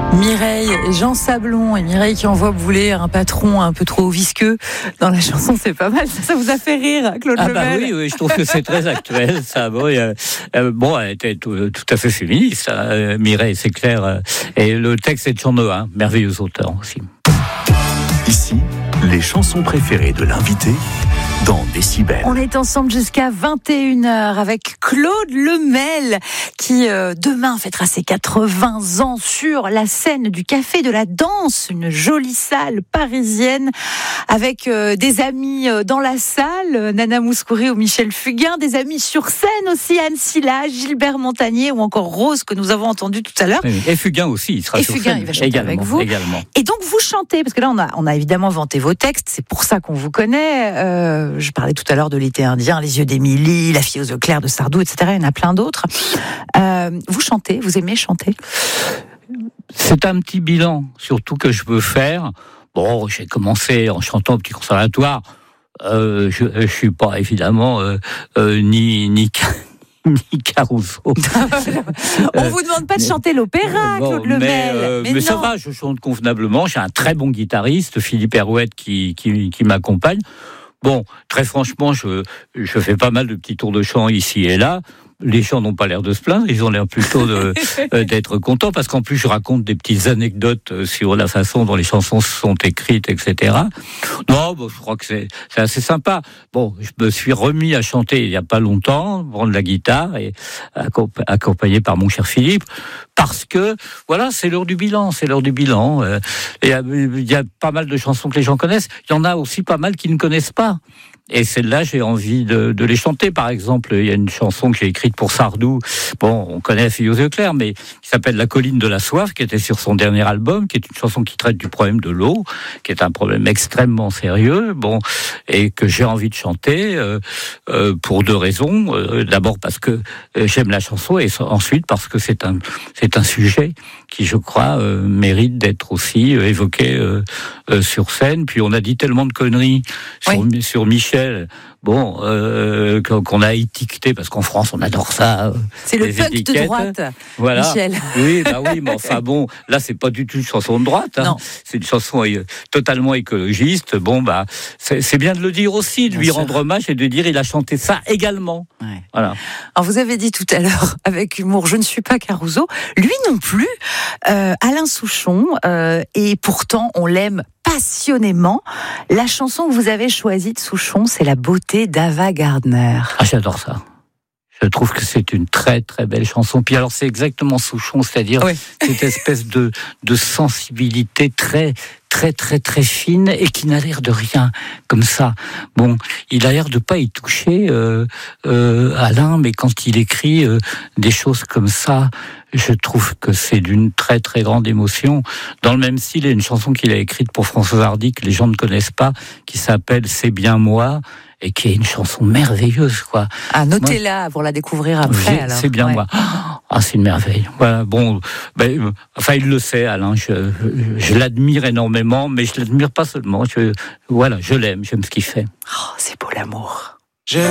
Mireille, Jean Sablon et Mireille qui envoie bouler un patron un peu trop visqueux dans la chanson, c'est pas mal. Ça vous a fait rire, Claude Lemel? Oui, je trouve que c'est très actuel. Ça, elle était tout à fait féministe, Mireille, c'est clair. Et le texte est de Jean Nohain, merveilleux auteur aussi. Ici, les chansons préférées de l'invité dans Décibel. On est ensemble jusqu'à 21h avec Claude Lemel qui demain fêtera ses 80 ans sur la scène du Café de la Danse, une jolie salle parisienne avec des amis dans la salle, Nana Mouskouri ou Michel Fugain, des amis sur scène aussi, Anne Silla, Gilbert Montagnier ou encore Rose que nous avons entendu tout à l'heure. Et Fugain aussi, il sera sur scène. Et Fugain, il va chanter avec vous. Également. Et donc vous chantez, parce que là on a évidemment vanté vos textes, c'est pour ça qu'on vous connaît. Je parlais tout à l'heure de l'été indien, les yeux d'Émilie, la fille aux yeux clairs de Sardou, etc. Il y en a plein d'autres. Vous chantez, vous aimez chanter? C'est un petit bilan, surtout que je veux faire. Bon, j'ai commencé en chantant au petit conservatoire. Je suis pas évidemment ni Caruso. On vous demande pas de chanter l'opéra, Claude Lemel. Mais ça va, je chante convenablement. J'ai un très bon guitariste, Philippe Herouette, qui m'accompagne. Bon, très franchement, je fais pas mal de petits tours de chant ici et là. Les gens n'ont pas l'air de se plaindre, ils ont l'air plutôt d'être contents, parce qu'en plus je raconte des petites anecdotes sur la façon dont les chansons sont écrites, etc. Non, je crois que c'est assez sympa. Bon, je me suis remis à chanter il y a pas longtemps, prendre la guitare et accompagné par mon cher Philippe, parce que voilà, c'est l'heure du bilan. Il y a pas mal de chansons que les gens connaissent. Il y en a aussi pas mal qui ne connaissent pas. Et celle-là, j'ai envie de les chanter. Par exemple, il y a une chanson que j'ai écrite pour Sardou. Bon, on connaît La fille aux yeux clairs, mais qui s'appelle La colline de la soif, qui était sur son dernier album, qui est une chanson qui traite du problème de l'eau, qui est un problème extrêmement sérieux. Bon, et que j'ai envie de chanter pour deux raisons. D'abord parce que j'aime la chanson, et ensuite parce que c'est un sujet qui, je crois, mérite d'être aussi évoqué sur scène. Puis on a dit tellement de conneries sur Michel. Bon, qu'on a étiqueté, parce qu'en France on adore ça. C'est le punk de droite, voilà. Michel. Oui, mais enfin bon, là c'est pas du tout une chanson de droite. Hein. C'est une chanson totalement écologiste. Bon, c'est bien de le dire aussi, de lui rendre hommage et de dire il a chanté ça également. Ouais. Voilà. Alors vous avez dit tout à l'heure avec humour, je ne suis pas Caruso. Lui non plus. Alain Souchon, et pourtant on l'aime passionnément. La chanson que vous avez choisie de Souchon, c'est La beauté d'Ava Gardner. Ah, j'adore ça. Je trouve que c'est une très très belle chanson. Puis alors c'est exactement Souchon, c'est-à-dire cette espèce de sensibilité très très très très fine et qui n'a l'air de rien comme ça. Bon, il a l'air de pas y toucher Alain, mais quand il écrit des choses comme ça, je trouve que c'est d'une très très grande émotion. Dans le même style, il y a une chanson qu'il a écrite pour Françoise Hardy que les gens ne connaissent pas, qui s'appelle C'est bien moi, et qui est une chanson merveilleuse, quoi. Ah, notez-la pour la découvrir après. Alors. C'est bien moi. Ah, c'est une merveille. Voilà, bon, il le sait, Alain. Je l'admire énormément, mais je l'admire pas seulement. Je l'aime, j'aime ce qu'il fait. Oh, c'est beau l'amour.